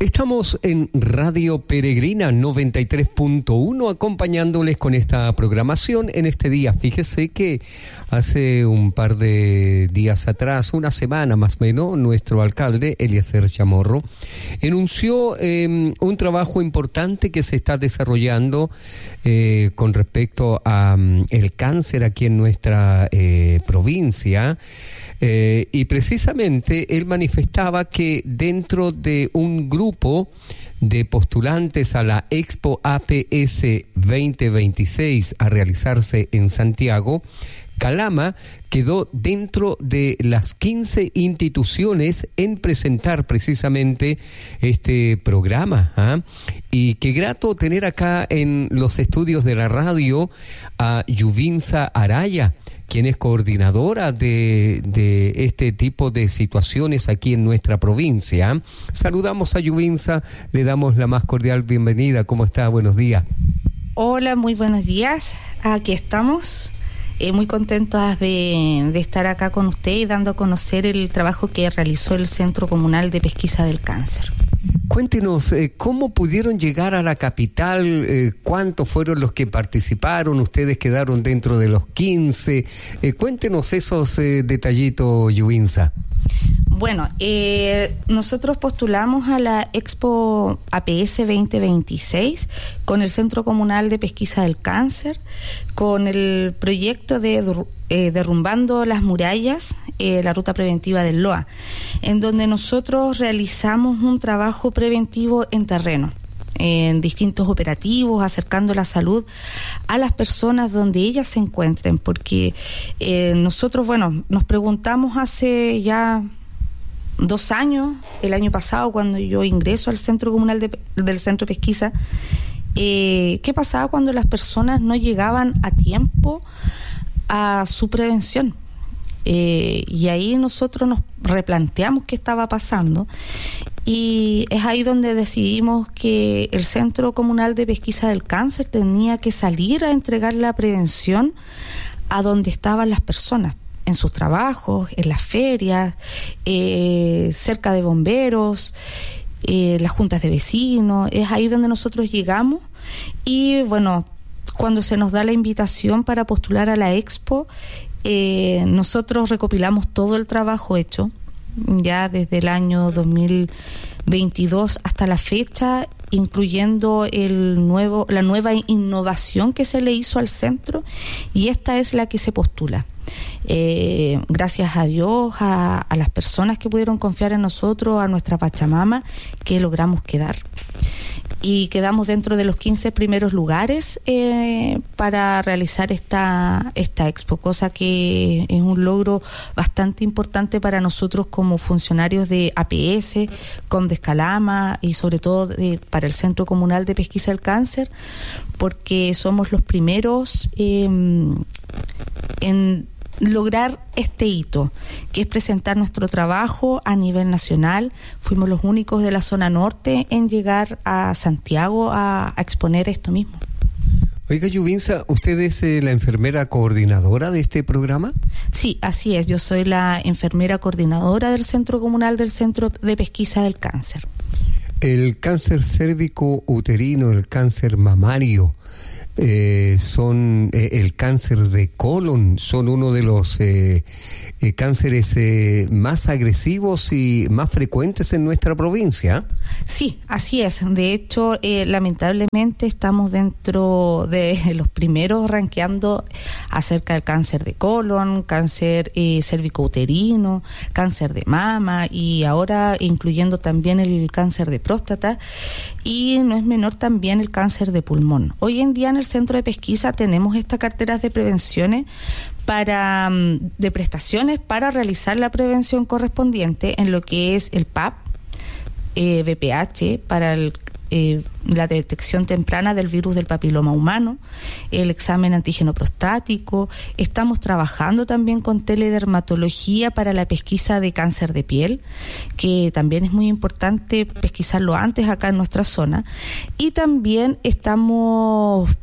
Estamos en Radio Peregrina 93.1 acompañándoles con esta programación en este día. Fíjese que hace un par de días atrás, una semana más o menos, nuestro alcalde, Eliezer Chamorro, enunció un trabajo importante que se está desarrollando con respecto a el cáncer aquí en nuestra provincia. Y precisamente él manifestaba que dentro de un grupo de postulantes a la Expo APS 2026 a realizarse en Santiago, Calama quedó dentro de las 15 instituciones en presentar precisamente este programa. Y qué grato tener acá en los estudios de la radio a Yuvinsa Araya, quien es coordinadora de este tipo de situaciones aquí en nuestra provincia. Saludamos a Yuvinsa, le damos la más cordial bienvenida. ¿Cómo está? Buenos días. Hola, muy buenos días. Aquí estamos. Muy contentos de estar acá con usted y dando a conocer el trabajo que realizó el Centro Comunal de Pesquisa del Cáncer. Cuéntenos, ¿cómo pudieron llegar a la capital? ¿Cuántos fueron los que participaron? ¿Ustedes quedaron dentro de los 15? Cuéntenos esos detallitos, Yuvinsa. Bueno, nosotros postulamos a la Expo APS 2026 con el Centro Comunal de Pesquisa del Cáncer, con el proyecto de Derrumbando las Murallas, la ruta preventiva del LOA, en donde nosotros realizamos un trabajo preventivo en terreno, en distintos operativos, acercando la salud a las personas donde ellas se encuentren, porque nosotros, nos preguntamos hace ya 2 años, el año pasado, cuando yo ingreso al Centro Comunal del Centro de Pesquisa, ¿qué pasaba cuando las personas no llegaban a tiempo a su prevención? Y ahí nosotros nos replanteamos qué estaba pasando, y es ahí donde decidimos que el Centro Comunal de Pesquisa del Cáncer tenía que salir a entregar la prevención a donde estaban las personas, en sus trabajos, en las ferias, cerca de bomberos, las juntas de vecinos. Es ahí donde nosotros llegamos, y cuando se nos da la invitación para postular a la Expo, nosotros recopilamos todo el trabajo hecho ya desde el año 2022 hasta la fecha, incluyendo la nueva innovación que se le hizo al centro, y esta es la que se postula. Gracias a Dios, a las personas que pudieron confiar en nosotros, a nuestra Pachamama, que logramos quedar. Y quedamos dentro de los 15 primeros lugares para realizar esta expo, cosa que es un logro bastante importante para nosotros como funcionarios de APS, Condes Calama, y sobre todo para el Centro Comunal de Pesquisa del Cáncer, porque somos los primeros en lograr este hito, que es presentar nuestro trabajo a nivel nacional. Fuimos los únicos de la zona norte en llegar a Santiago a exponer esto mismo. Oiga, Yuvinsa, ¿usted es la enfermera coordinadora de este programa? Sí, así es. Yo soy la enfermera coordinadora del Centro Comunal del Centro de Pesquisa del Cáncer. El cáncer cérvico-uterino, el cáncer mamario, son el cáncer de colon, son uno de los cánceres más agresivos y más frecuentes en nuestra provincia. Sí, así es. De hecho, lamentablemente estamos dentro de los primeros rankeando acerca del cáncer de colon, cáncer cérvico-uterino, cáncer de mama, y ahora incluyendo también el cáncer de próstata, y no es menor también el cáncer de pulmón. Hoy en día en el Centro de Pesquisa tenemos estas carteras de prevenciones de prestaciones para realizar la prevención correspondiente en lo que es el PAP, VPH para la detección temprana del virus del papiloma humano, el examen antígeno prostático. Estamos trabajando también con teledermatología para la pesquisa de cáncer de piel, que también es muy importante pesquisarlo antes acá en nuestra zona, y también estamos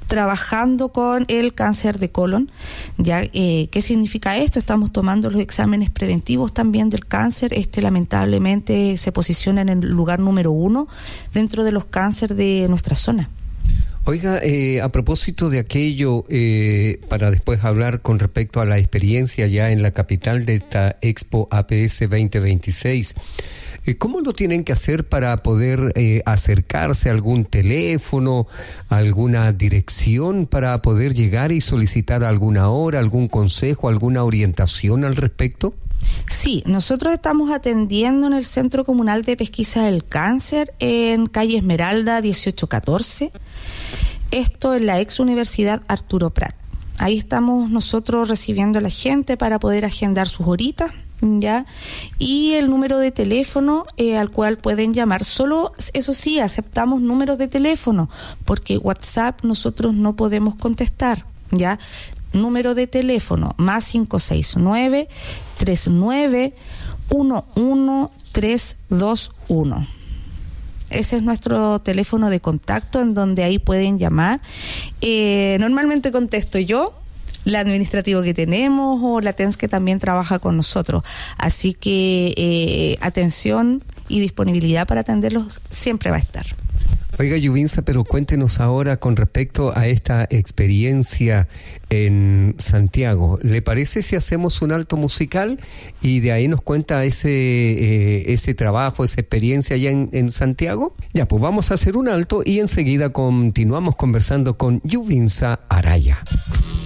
trabajando con el cáncer de colon. Ya, ¿qué significa esto? Estamos tomando los exámenes preventivos también del cáncer. Lamentablemente se posiciona en el lugar número 1 dentro de los cánceres de nuestra zona. Oiga, a propósito de aquello, para después hablar con respecto a la experiencia ya en la capital de esta Expo APS 2026, ¿cómo lo tienen que hacer para poder acercarse a algún teléfono, a alguna dirección para poder llegar y solicitar alguna hora, algún consejo, alguna orientación al respecto? Sí, nosotros estamos atendiendo en el Centro Comunal de Pesquisa del Cáncer en calle Esmeralda 1814. Esto en la ex Universidad Arturo Prat. Ahí estamos nosotros recibiendo a la gente para poder agendar sus horitas, ¿ya? Y el número de teléfono al cual pueden llamar. Solo, eso sí, aceptamos números de teléfono, porque WhatsApp nosotros no podemos contestar, ¿ya? Número de teléfono más 569-3911-321. Ese es nuestro teléfono de contacto en donde ahí pueden llamar. Normalmente contesto yo, la administrativa que tenemos o la TENS que también trabaja con nosotros. Así que atención y disponibilidad para atenderlos siempre va a estar. Oiga, Yuvinsa, pero cuéntenos ahora con respecto a esta experiencia en Santiago. ¿Le parece si hacemos un alto musical y de ahí nos cuenta ese trabajo, esa experiencia allá en Santiago? Ya, pues vamos a hacer un alto y enseguida continuamos conversando con Yuvinsa Araya.